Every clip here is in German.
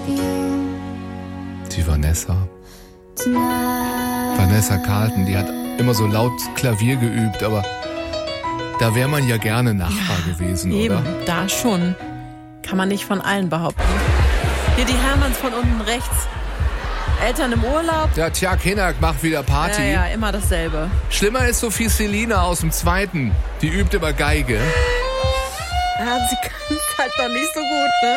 Die Vanessa. Vanessa Carlton, die hat immer so laut Klavier geübt, aber da wäre man ja gerne Nachbar gewesen, eben, oder? Da schon. Kann man nicht von allen behaupten. Hier die Hermanns von unten rechts. Eltern im Urlaub. Der Tjag Hinak macht wieder Party. Ja, immer dasselbe. Schlimmer ist Sophie Selina aus dem Zweiten. Die übt immer Geige. Ja, sie kann es halt noch nicht so gut, ne?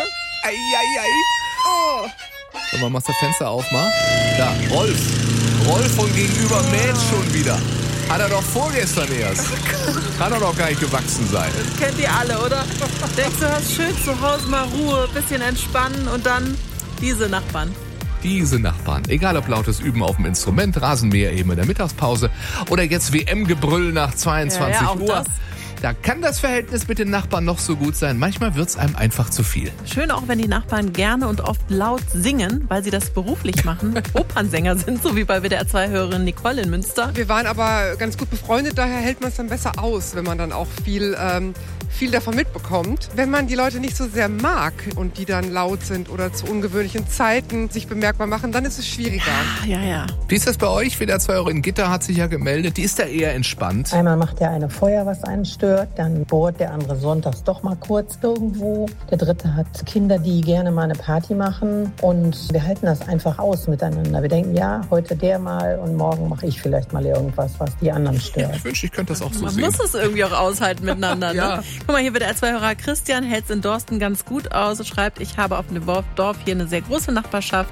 Oh. So, mal machst du das Fenster auf, mal. Da, Rolf. Rolf von gegenüber mäht schon wieder. Hat er doch vorgestern erst. Kann doch noch gar nicht gewachsen sein. Das kennt ihr alle, oder? Denkst du, hast schön zu Hause mal Ruhe, bisschen entspannen und dann diese Nachbarn. Diese Nachbarn. Egal ob lautes Üben auf dem Instrument, Rasenmäher eben in der Mittagspause oder jetzt WM-Gebrüll nach 22 auch Uhr. das. Da kann das Verhältnis mit den Nachbarn noch so gut sein. Manchmal wird's einem einfach zu viel. Schön auch, wenn die Nachbarn gerne und oft laut singen, weil sie das beruflich machen. Opernsänger sind, so wie bei WDR2-Hörerin Nicole in Münster. Wir waren aber ganz gut befreundet, daher hält man es dann besser aus, wenn man dann auch viel davon mitbekommt. Wenn man die Leute nicht so sehr mag und die dann laut sind oder zu ungewöhnlichen Zeiten sich bemerkbar machen, dann ist es schwieriger. Ja. Wie ist das bei euch? WDR2-Hörerin Gitta hat sich ja gemeldet. Die ist da eher entspannt. Einmal macht der eine Feuer, was einen stört. Dann bohrt der andere sonntags doch mal kurz irgendwo. Der dritte hat Kinder, die gerne mal eine Party machen. Und wir halten das einfach aus miteinander. Wir denken, ja, heute der mal und morgen mache ich vielleicht mal irgendwas, was die anderen stört. Ich wünschte, ich könnte das auch so Man sehen. muss es irgendwie auch aushalten miteinander. Ja. Ne? Guck mal, hier wird der WDR2-Hörer Christian, hält es in Dorsten ganz gut aus und schreibt, ich habe auf dem Dorf hier eine sehr große Nachbarschaft.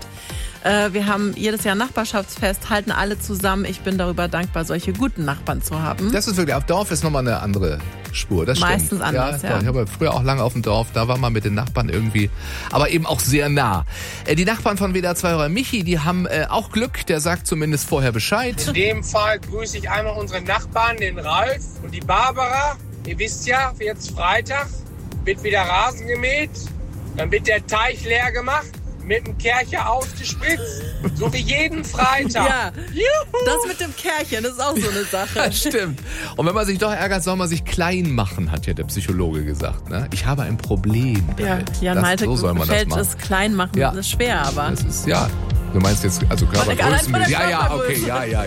Wir haben jedes Jahr ein Nachbarschaftsfest, halten alle zusammen. Ich bin darüber dankbar, solche guten Nachbarn zu haben. Das ist wirklich, auf Dorf ist nochmal eine andere Spur, das stimmt. Meistens anders, ja. Ich habe früher auch lange auf dem Dorf, da war man mit den Nachbarn irgendwie, aber eben auch sehr nah. Die Nachbarn von WDR2-Hörer Michi, die haben auch Glück, der sagt zumindest vorher Bescheid. In dem Fall grüße ich einmal unsere Nachbarn, den Ralf und die Barbara. Ihr wisst ja, jetzt Freitag wird wieder Rasen gemäht, dann wird der Teich leer gemacht, mit dem Kercher ausgespritzt, so wie jeden Freitag. Ja, das mit dem Kerchen, das ist auch so eine Sache. Stimmt. Und wenn man sich doch ärgert, soll man sich klein machen, hat ja der Psychologe gesagt. Ne? Ich habe ein Problem damit. Ja, Jan Malte, so soll man gefällt das machen. es klein machen, Ja. das ist schwer, aber... Das ist, ja, du meinst jetzt, also Körpergrößen. Ja, okay, ja.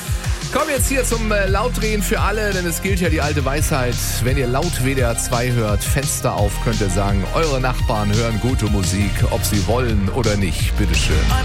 Komm jetzt hier zum Lautdrehen für alle, denn es gilt ja die alte Weisheit. Wenn ihr laut WDR 2 hört, Fenster auf, könnt ihr sagen, eure Nachbarn hören gute Musik, ob sie wollen oder nicht. Bitteschön.